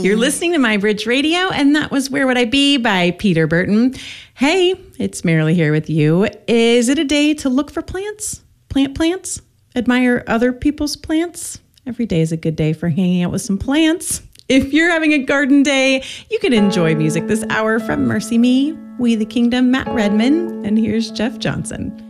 You're listening to My Bridge Radio, and that was Where Would I Be by Peter Burton. Hey, it's Marilee here with you. Is it a day to look for plants? Plant plants? Admire other people's plants? Every day is a good day for hanging out with some plants. If you're having a garden day, you can enjoy music this hour from Mercy Me, We the Kingdom, Matt Redman, and here's Jeff Johnson.